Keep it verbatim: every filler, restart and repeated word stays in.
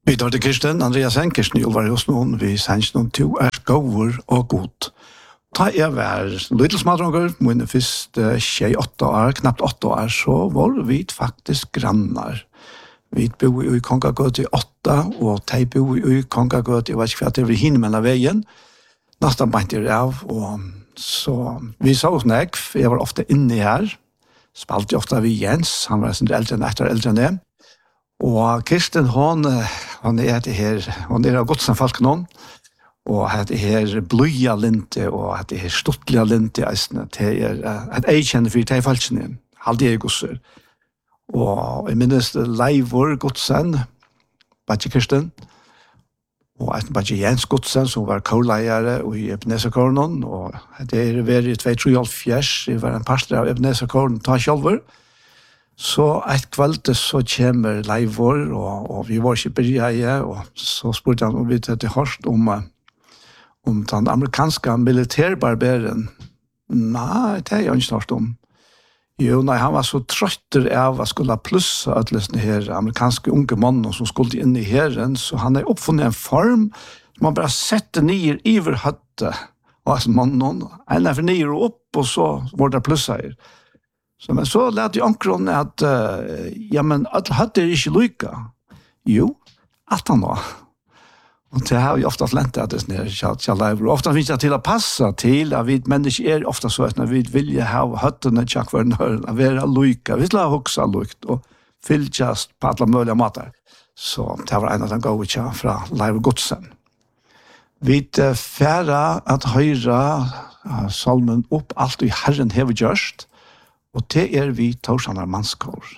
Vi tar til Kirsten, Andreas Henkersen, jo var hos noen, vi sender noen to er gåver og god. Ta jeg var litt smadronger, mine første tjej åtte år, knapt åtte år, så var vi faktisk grannar. Vi bor i Kongagøt i åtta, og de bor i Kongagøt, jeg vet ikke hva det var hinne mellom veien, nesten bant jeg av, og så vi så oss nekv, jeg var ofte inne her, spalte ofte vi Jens, han var sin eldre enn etter eldre enn det, og Kirsten, hon, hon er det her, hon er av godt som folk noen, og det her bløya linte, og det her stuttliga linte, det er et eikjenne for de falskene, halde jeg gosser. Og jeg minnes Leivor Godsen, Badje Kirsten, og et Badje Jens Godsen, som var kårleiere i Ebenezer-kåren, og det er vært i to tre fjers, jeg var en pastor av Ebenezer-kåren, ta kjolver. Så et kveld så kommer Leivor, og, og vi var ikke brygjøye, og så spurte han om vi til hørst om, om den amerikanske militærbarberen. Nei, det er jeg ikke hørt om. Jo, nei, han var så trøtter av å skulle plusse at løsne her amerikanske unge mannen som skulle inn i herren, så han har oppfunnet en form som man bare setter nyer iver høtte av mannen, en er for nyer og opp, og så var det plusse her. Så, men så lærte jeg omkron at uh, ja, men alle høtte er ikke lykke. Jo, alt han var. Og det har vi ofte lent at det er kjallaiver. Ofte finnes det til å passe til at vi mennesker er ofte så at vi vil ha høttene tjakk for nøren, å være lykke. Vi vil ha hoksa lykt og fylltjast på alle mulige måter. Så det var en av den gode tja fra Leivor Godsen. Vi er færre at høyre uh, salmen opp alt i Herren hever gjørst, og det er vi Torsanar Mannskår.